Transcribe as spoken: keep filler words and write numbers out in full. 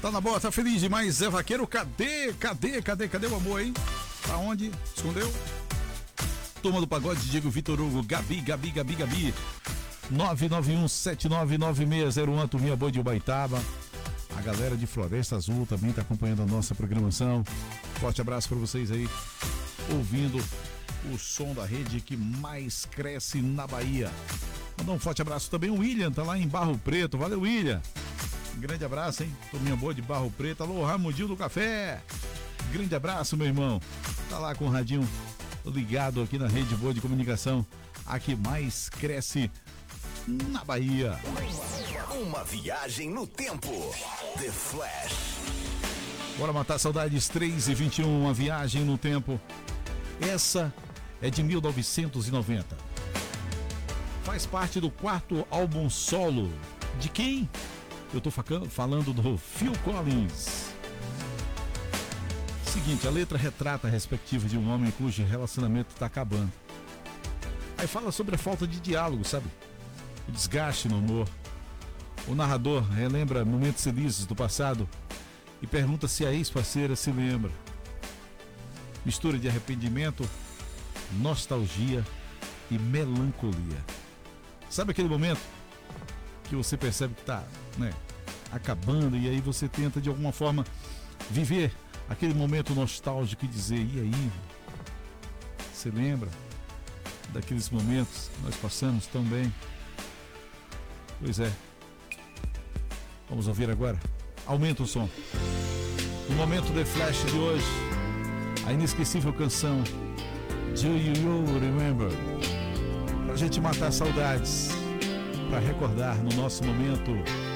Tá na boa, tá feliz demais, Zé Vaqueiro. Cadê, cadê, cadê, cadê o amor, hein? Pra onde? Escondeu? Turma do Pagode, Diego Vitor Hugo, Gabi, Gabi, Gabi, Gabi. nove nove um sete nove nove seis zero um, turminha boa de Ubaitaba. A galera de Floresta Azul também tá acompanhando a nossa programação. Forte abraço pra vocês aí, ouvindo o som da rede que mais cresce na Bahia. Mandar um forte abraço também, o William, tá lá em Barro Preto. Valeu, William. Grande abraço, hein? Turminha boa de Barro Preto. Alô, Ramudinho do Café. Grande abraço, meu irmão. Tá lá com o radinho ligado aqui na rede boa de comunicação, a que mais cresce na Bahia. Uma viagem no tempo. The Flash. Bora matar saudades. Três e vinte e um, uma viagem no tempo. Essa é de mil novecentos e noventa. Faz parte do quarto álbum solo. De quem? Eu tô falando do Phil Collins. Seguinte, a letra retrata a perspectiva de um homem cujo relacionamento está acabando. Aí fala sobre a falta de diálogo, sabe? O desgaste no amor. O narrador relembra momentos felizes do passado e pergunta se a ex-parceira se lembra. Mistura de arrependimento, nostalgia e melancolia. Sabe aquele momento que você percebe que está, né, acabando, e aí você tenta de alguma forma viver aquele momento nostálgico e dizer: e aí? Você lembra daqueles momentos que nós passamos tão bem? Pois é. Vamos ouvir agora. Aumenta o som. No momento The Flash de hoje, a inesquecível canção Do You Remember? Pra gente matar saudades, pra recordar no nosso momento